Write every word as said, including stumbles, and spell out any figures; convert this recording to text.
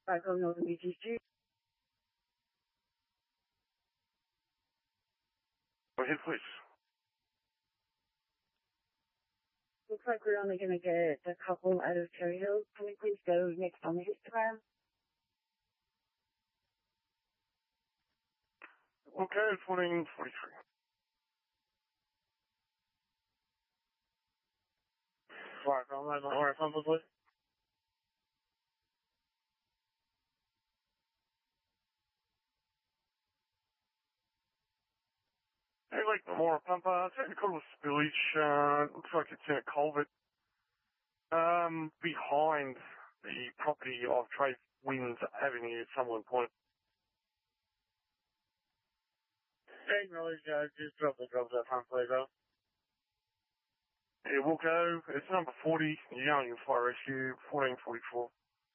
Back on Northern B T G. Go ahead, please. Looks like we're only going to get a couple out of Cherry Hill. Can we please go next on the histogram? Okay, fourteen forty-three. Right, I'm on my horizontal, please. Hey, Lake Memorial Pumper, technical spillage, uh, looks like it's in a culvert, um, behind the property of Trade Winds Avenue at Summerlin Point. Hey, Millage, uh, just drop the drops up front, please, though. Yeah, we'll go, it's number forty, Young Fire Rescue, fourteen forty-four.